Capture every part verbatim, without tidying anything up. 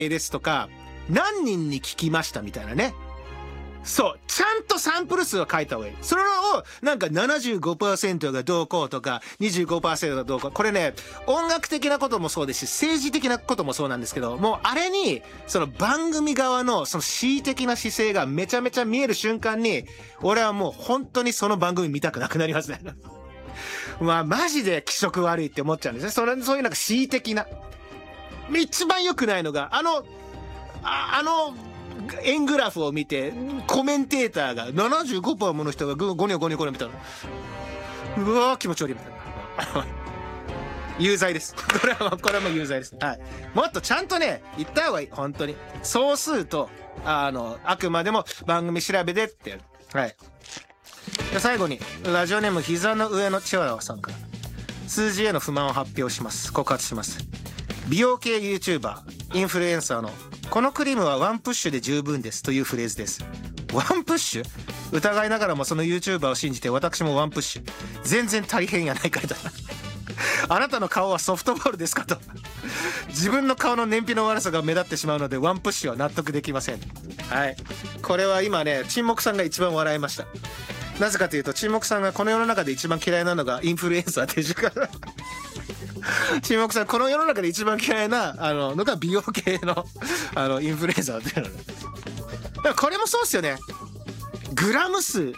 ですとか、何人に聞きましたみたいなね。そう。ちゃんとサンプル数を書いた方がいい。それを、なんか ななじゅうごパーセント がどうこうとか、にじゅうごパーセント がどうこう。これね、音楽的なこともそうですし、政治的なこともそうなんですけど、もうあれに、その番組側の、その恣意的な姿勢がめちゃめちゃ見える瞬間に、俺はもう本当にその番組見たくなくなりますね。まあ、マジで気色悪いって思っちゃうんですね。それ、そういうなんか恣意的な。一番良くないのが、あの、あ、あの、円グラフを見て、コメンテーターが ななじゅうごパーセント もの人がゴニョゴニョゴニョみたいな。うわー気持ち悪いみたいな。有罪です。これは、これはもう有罪です。はい。もっとちゃんとね、言った方がいい。本当に。総数と、あの、あくまでも番組調べでってやる。はい。で最後に、ラジオネーム膝の上のチワワさんから。数字への不満を発表します。告発します。美容系 YouTuber、インフルエンサーのこのクリームはワンプッシュで十分ですというフレーズです。ワンプッシュ？疑いながらもその YouTuber を信じて私もワンプッシュ。全然大変やないかいと。あなたの顔はソフトボールですかと。自分の顔の燃費の悪さが目立ってしまうのでワンプッシュは納得できません。はい。これは今ね、沈黙さんが一番笑いました。なぜかというと沈黙さんがこの世の中で一番嫌いなのがインフルエンサーっていうから。沈黙さんこの世の中で一番嫌いなあののが美容系のあのインフルエンサーっていうのね。でもこれもそうっすよね。グラム数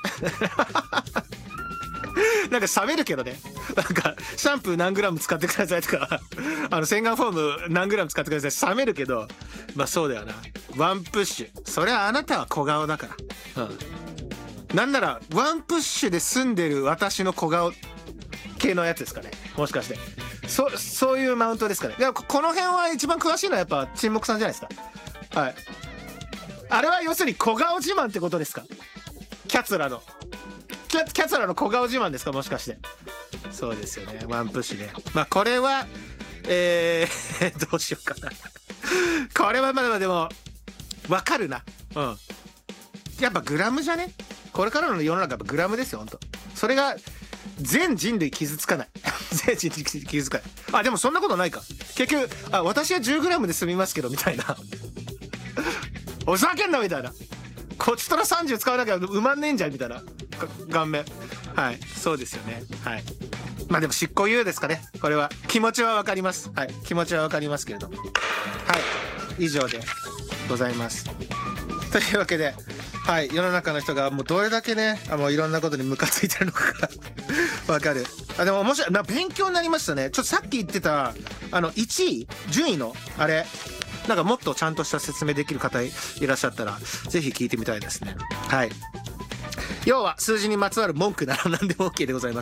なんか冷めるけどね。なんかシャンプー何グラム使ってくださいとかあの洗顔フォーム何グラム使ってください冷めるけど、まあそうだよな。ワンプッシュ、それはあなたは小顔だから。うん。なんならワンプッシュで済んでる私の小顔系のやつですかね。もしかして。そそういうマウントですかね。いやこの辺は一番詳しいのはやっぱ沈黙さんじゃないですか。はい。あれは要するに小顔自慢ってことですか。キャツラのキャキャツラの小顔自慢ですかもしかして。そうですよね。ワンプッシュね。まあこれはえー、どうしようかな。これはまだでもわかるな。うん。やっぱグラムじゃね。これからの世の中やっぱグラムですよ本当。それが全人類傷つかない。全人類傷つかない。あでもそんなことないか。結局あ私は じゅうグラム で済みますけどみたいな。おざけんなみたいな。こっちとらさんじゅう使わなきゃ埋まんねえんじゃんみたいな顔面。はいそうですよね。はい。まあでも執行猶予ですかね。これは気持ちはわかります。はい気持ちはわかりますけれども。はい以上でございます。というわけではい世の中の人がもうどれだけねあもういろんなことにムカついてるのかがわかる。あでも面白いな。勉強になりましたね。ちょっとさっき言ってたあのいちい順位のあれなんかもっとちゃんとした説明できる方いらっしゃったらぜひ聞いてみたいですね。はい要は数字にまつわる文句なら何でも OK でございます。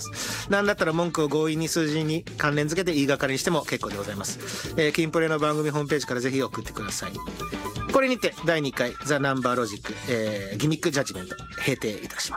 なんだったら文句を強引に数字に関連付けて言いがかりにしても結構でございます。えー、キンプレの番組ホームページからぜひ送ってください。これにてだいにかいザ・ナンバーロジック、えー、ギミックジャッジメント閉廷いたします。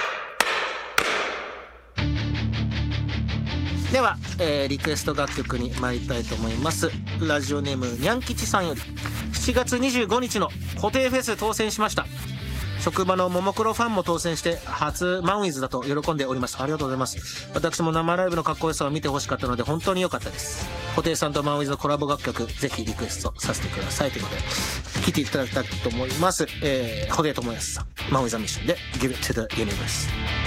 では、えー、リクエスト楽曲に参りたいと思います。ラジオネームにゃん吉さんよりしちがつにじゅうごにちの固定フェス当選しました。職場のももクロファンも当選して初マンウィズだと喜んでおります。ありがとうございます。私も生ライブのかっこよさを見てほしかったので本当に良かったです。布袋さんとマンウィズのコラボ楽曲ぜひリクエストさせてくださいということで聴いていただきたいと思います。えー、布袋寅泰さんマンウィズミッションで Give It to the Universe。